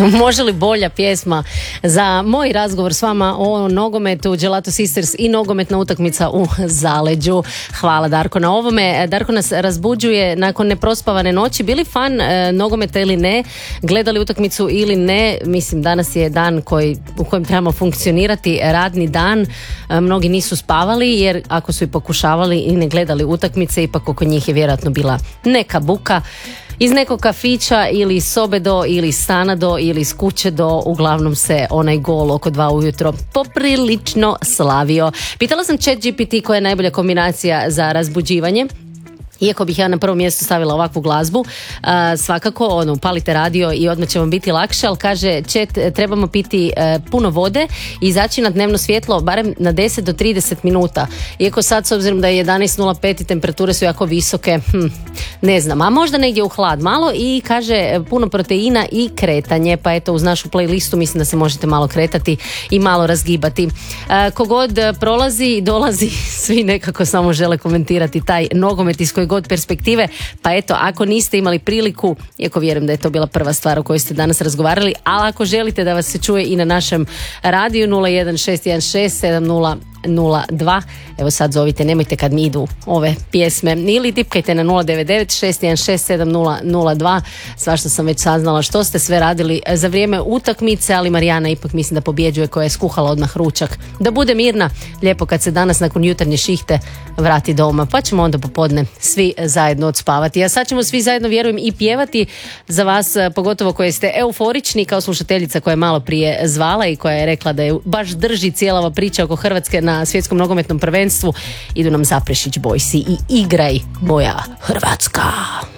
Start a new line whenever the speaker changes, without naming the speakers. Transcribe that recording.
Može li bolja pjesma za moj razgovor s vama o nogometu, Gelato Sisters i nogometna utakmica u zaleđu. Hvala Darko na ovome. Darko nas razbuđuje nakon neprospavane noći. Bili fan nogometa ili ne? Gledali utakmicu ili ne? Mislim, danas je dan u kojem trebamo funkcionirati, radni dan. Mnogi nisu spavali jer ako su i pokušavali i ne gledali utakmice, ipak oko njih je vjerojatno bila neka buka. Iz nekog kafića ili sobe do ili stana do ili iz kuće do, uglavnom se onaj gol oko 2 ujutro poprilično slavio. Pitala sam ChatGPT koja je najbolja kombinacija za razbuđivanje. Iako bih ja na prvo mjesto stavila ovakvu glazbu, svakako upalite radio i odmah će vam biti lakše, ali kaže chat, trebamo piti puno vode i izaći na dnevno svjetlo barem na 10 do 30 minuta. Iako sad, s obzirom da je 11.05 i temperature su jako visoke, ne znam, a možda negdje u hlad malo, i kaže puno proteina i kretanje, pa eto uz našu playlistu mislim da se možete malo kretati i malo razgibati. Kogod prolazi i dolazi, svi nekako samo žele komentirati taj nogomet iz koje god perspektive, pa eto, ako niste imali priliku, iako vjerujem da je to bila prva stvar o kojoj ste danas razgovarali, ali ako želite da vas se čuje i na našem radiju 016167002, evo sad zovite, nemojte kad mi idu ove pjesme, ili tipkajte na 09961167002. Svašta sam već saznala što ste sve radili za vrijeme utakmice, ali Marijana ipak mislim da pobjeđuje, koja je skuhala odmah ručak. Da bude mirna, lijepo kad se danas nakon jutarnje šihte vrati doma, pa ćemo onda popodne svi zajedno odspavati. A sad ćemo svi zajedno, vjerujem, i pjevati za vas, pogotovo koji ste euforični, kao slušateljica koja je malo prije zvala i koja je rekla da je baš drži cijela ova priča oko Hrvatske na svjetskom nogometnom prvenstvu. Idu nam Zaprešić Boysi i Igraj moja Hrvatska.